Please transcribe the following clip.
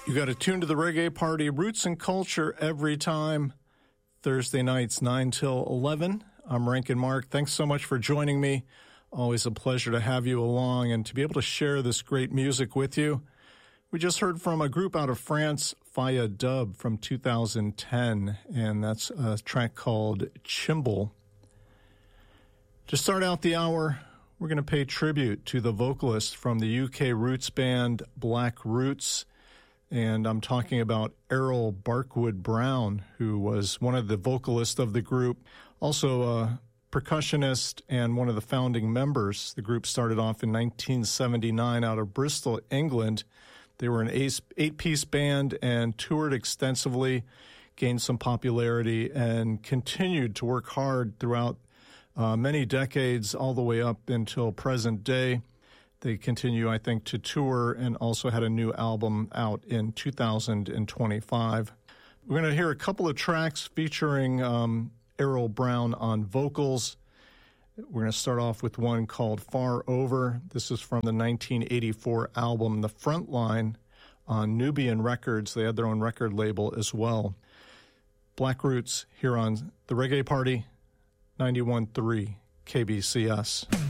You got to tune to the Reggae Party, Roots and Culture every time. Thursday nights, 9 till 11. I'm Rankin Mark. Thanks so much for joining me. Always a pleasure to have you along and to be able to share this great music with you. We just heard from a group out of France, Faya Dub, from 2010, and that's a track called Chimble. To start out the hour, we're going to pay tribute to the vocalist from the UK roots band Black Roots. And I'm talking about Errol Barkwood Brown, who was one of the vocalists of the group, also a percussionist and one of the founding members. The group started off in 1979 out of Bristol, England. They were an eight-piece band and toured extensively, gained some popularity, and continued to work hard throughout many decades, all the way up until present day. They continue, I think, to tour and also had a new album out in 2025. We're going to hear a couple of tracks featuring Errol Brown on vocals. We're going to start off with one called Far Over. This is from the 1984 album The Frontline on Nubian Records. They had their own record label as well. Black Roots here on the Reggae Party, 91.3 KBCS.